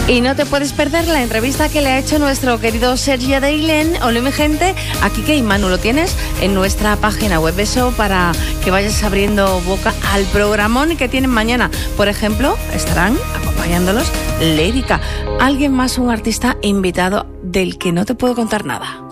Y no te puedes perder la entrevista que le ha hecho nuestro querido Sergio Deilén. Hola, mi gente. Aquí que Manu lo tienes en nuestra página web. Eso para que vayas abriendo boca al programón que tienen mañana. Por ejemplo, estarán acompañándolos Lérica. Alguien más, un artista invitado del que no te puedo contar nada.